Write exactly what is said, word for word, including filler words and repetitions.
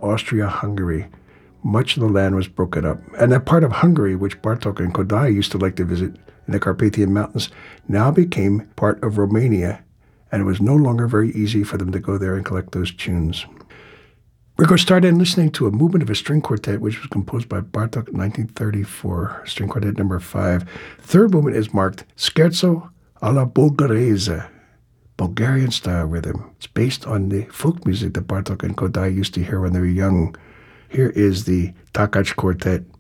Austria-Hungary. Much of the land was broken up. And that part of Hungary, which Bartók and Kodály used to like to visit in the Carpathian Mountains, now became part of Romania, and it was no longer very easy for them to go there and collect those tunes. We're going to start in listening to a movement of a string quartet, which was composed by Bartók in nineteen thirty-four, string quartet number five. Third movement is marked Scherzo alla Bulgarese, Bulgarian-style rhythm. It's based on the folk music that Bartók and Kodály used to hear when they were young. Here is the Takács Quartet